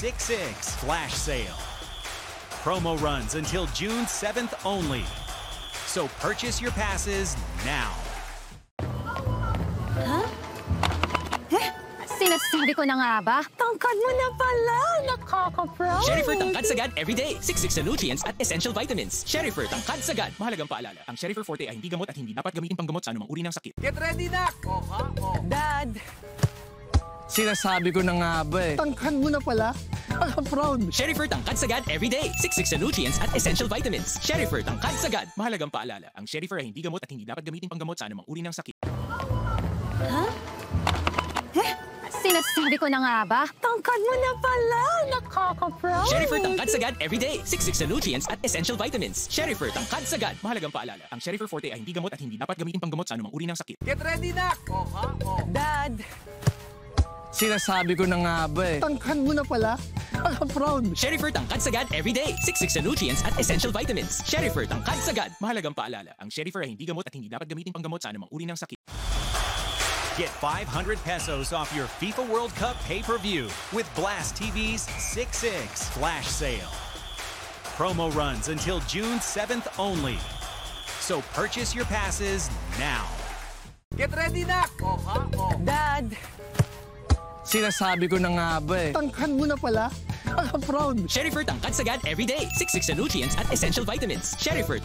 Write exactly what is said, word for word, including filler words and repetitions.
six six Flash Sale. Promo runs until June seventh only. So purchase your passes now. Huh? Eh? Sinasabi ko na nga ba? Tangkad mo na pala! Nakaka-proud! Sherifer Tangkad Sagad everyday. six six na nutrients at essential vitamins. Sherifer Tangkad Sagad. Mahalagang paalala, ang Sherifer Forte ay hindi gamot at hindi dapat gamitin panggamot sa anumang uri ng sakit. Get ready, Nak! Oh, ha? Oh. Dad! Sinasabi ko na nga ba eh. Tangkad mo na pala. Nakaka-proud. Sherifer Tangkad Sagad everyday. six six na nutrients at essential vitamins. Sherifer Tangkad Sagad. Mahalagang paalala, ang Sherifer ay hindi gamot at hindi dapat gamitin panggamot sa anumang uri ng sakit. Huh? Eh? Sinasabi ko na nga ba? Tangkad mo na pala! Nakaka-proud! Sherifer Tangkad Sagad everyday. six six na nutrients at essential vitamins. Sherifer Tangkad Sagad. Mahalagang paalala, ang Sherifer Forte ay hindi gamot at hindi dapat gamitin panggamot sa anumang uri ng sakit. Get ready, Nak! Oh, ha? Oh. Dad! Sinasabi ko na nga ba eh. Tangkad mo na pala. Nakaka-proud. Sherifer Tangkad Sagad everyday. six six na nutrients at essential vitamins. Sherifer Tangkad Sagad. Mahalagang paalala, ang Sherifer ay hindi gamot at hindi dapat gamitin panggamot sa anumang uri ng sakit. Get five hundred pesos off your FIFA World Cup pay-per-view with Blast T V's six six Flash Sale. Promo runs until June seventh only. So purchase your passes now. Get ready, Nak! Oh, ha? Oh. Dad! Sinasabi ko na nga ba eh. Tangkad mo na pala. Nakaka-proud. Sherifer Tangkad Sagad everyday. six six na nutrients at essential vitamins. Sherifer